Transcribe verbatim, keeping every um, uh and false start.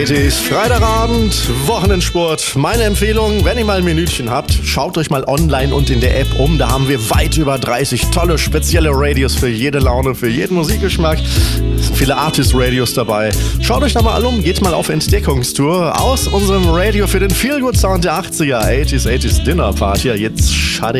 Es ist Freitagabend, Wochenendsport. Meine Empfehlung, wenn ihr mal ein Minütchen habt, schaut euch mal online und in der App um. Da haben wir weit über dreißig tolle, spezielle Radios für jede Laune, für jeden Musikgeschmack. Es sind viele Artist-Radios dabei. Schaut euch da mal alle um, geht mal auf Entdeckungstour aus unserem Radio für den Feel-Good-Sound der achtziger, achtziger, achtziger Dinner Party. Jetzt schade.